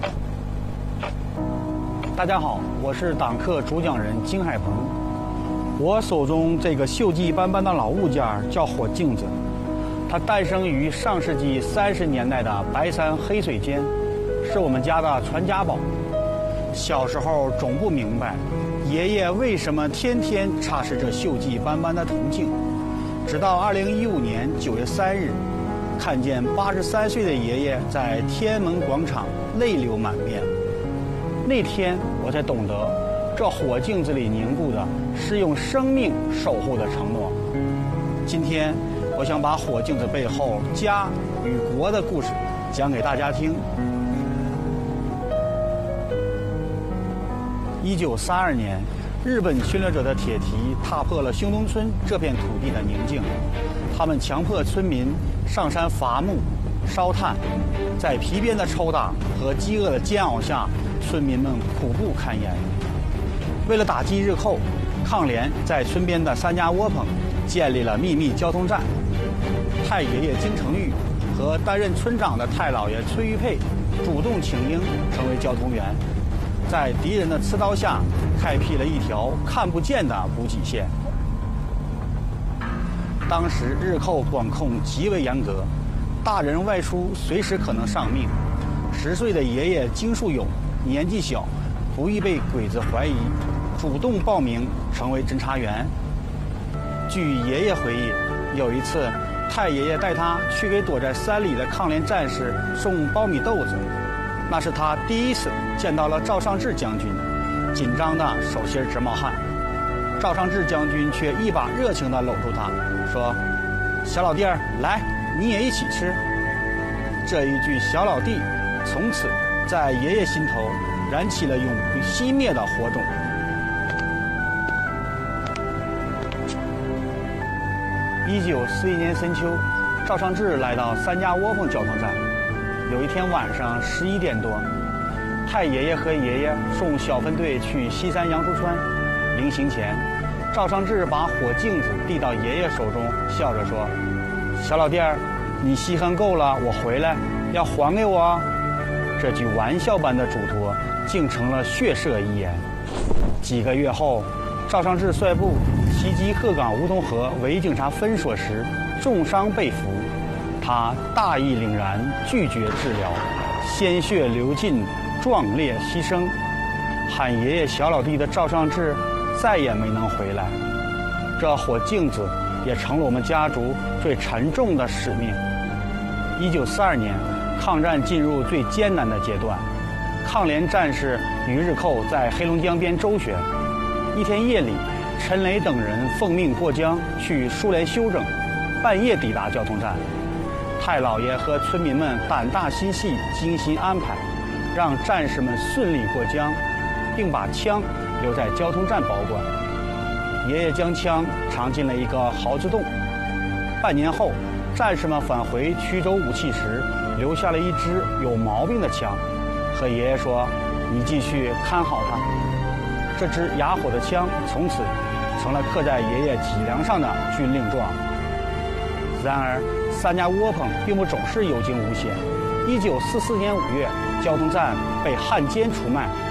大家好，我是党课主讲人金海鹏。我手中这个锈迹斑斑的老物件叫火镜子，它诞生于上世纪30年代的白山黑水间，是我们家的传家宝。小时候总不明白，爷爷为什么天天擦拭这锈迹斑斑的铜镜，直到2015年9月3日，看见83岁的爷爷在天安门广场泪流满面。那天我才懂得，这火镜子里凝固的是用生命守护的承诺。今天我想把火镜子背后家与国的故事讲给大家听。1932年，日本侵略者的铁蹄踏破了兴东村这片土地的宁静，他们强迫村民上山伐木、烧炭，在皮鞭的抽打和饥饿的煎熬下，村民们苦不堪言。为了打击日寇，抗联在村边的3家窝棚建立了秘密交通站。太爷爷金成玉和担任村长的太姥爷崔玉佩主动请缨成为交通员，在敌人的刺刀下开辟了一条看不见的补给线。当时日寇管控极为严格，大人外出随时可能丧命。10岁的爷爷金树勇年纪小，不易被鬼子怀疑，主动报名成为侦察员。据爷爷回忆，有一次太爷爷带他去给躲在山里的抗联战士送苞米豆子，那是他第一次见到了赵尚志将军，紧张的手心直冒汗。赵尚志将军却一把热情地搂住他，说：“小老弟儿，来，你也一起吃。”这一句小老弟，从此在爷爷心头燃起了永不熄灭的火种。1941年深秋，赵尚志来到3家窝棚交通站。有一天晚上11点多，太爷爷和爷爷送小分队去西山杨树川。临行前，赵尚志把火镜子递到爷爷手中，笑着说：“小老弟儿，你稀罕够了，我回来要还给我啊。”这句玩笑般的嘱托，竟成了血色遗言。几个月后，赵尚志率部袭击鹤岗梧桐河伪警察分所时，重伤被俘。他大义凛然，拒绝治疗，鲜血流尽，壮烈牺牲。喊爷爷小老弟的赵尚志再也没能回来。这火镜子也成了我们家族最沉重的使命。1942年，抗战进入最艰难的阶段，抗联战士与日寇在黑龙江边周旋。一天夜里，陈雷等人奉命过江去苏联休整，半夜抵达交通站。太姥爷和村民们胆大心细，精心安排，让战士们顺利过江，并把枪留在交通站保管。爷爷将枪藏进了一个壕子洞。半年后，战士们返回衢州武器时，留下了一支有毛病的枪，和爷爷说：“你继续看好它。”这支哑火的枪从此成了刻在爷爷脊梁上的军令状。然而，3家窝棚并不总是有惊无险。1944年5月，交通站被汉奸出卖，